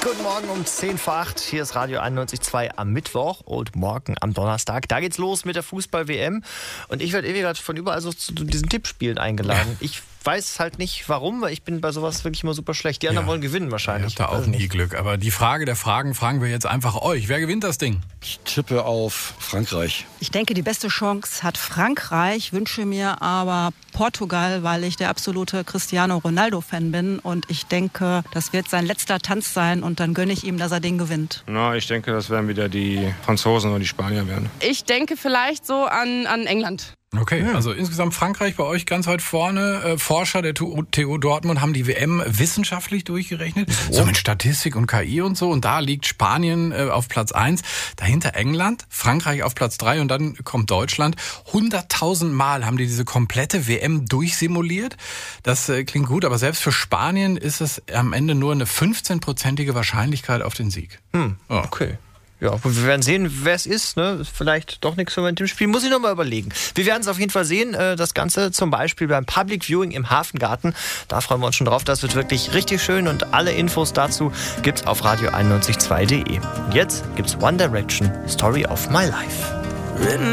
Guten Morgen um 10 vor 8. Hier ist Radio 91.2 am Mittwoch und morgen am Donnerstag. Da geht's los mit der Fußball-WM. Und ich werde gerade von überall so zu diesen Tippspielen eingeladen. Ich weiß halt nicht warum, weil ich bin bei sowas wirklich immer super schlecht. Die anderen wollen gewinnen wahrscheinlich. Ich habe da auch nie Glück. Aber die Frage der Fragen fragen wir jetzt einfach euch. Wer gewinnt das Ding? Ich tippe auf Frankreich. Ich denke, die beste Chance hat Frankreich, wünsche mir aber Portugal, weil ich der absolute Cristiano Ronaldo-Fan bin. Und ich denke, das wird sein letzter Tanz sein und dann gönne ich ihm, dass er den gewinnt. Na, ich denke, das werden wieder die Franzosen oder die Spanier werden. Ich denke vielleicht so an England. Okay, also insgesamt Frankreich bei euch ganz weit vorne. Forscher der TU Dortmund haben die WM wissenschaftlich durchgerechnet, so mit Statistik und KI und so. Und da liegt Spanien auf Platz 1, dahinter England, Frankreich auf Platz 3 und dann kommt Deutschland. 100.000 Mal haben die diese komplette WM durchsimuliert. Das klingt gut, aber selbst für Spanien ist es am Ende nur eine 15%ige Wahrscheinlichkeit auf den Sieg. Okay. Ja, wir werden sehen, wer es ist. Ne? Vielleicht doch nichts für mein Tippspiel. Muss ich noch mal überlegen. Wir werden es auf jeden Fall sehen. Das Ganze zum Beispiel beim Public Viewing im Hafengarten. Da freuen wir uns schon drauf. Das wird wirklich richtig schön. Und alle Infos dazu gibt's auf radio912.de. Und jetzt gibt's One Direction, Story of My Life.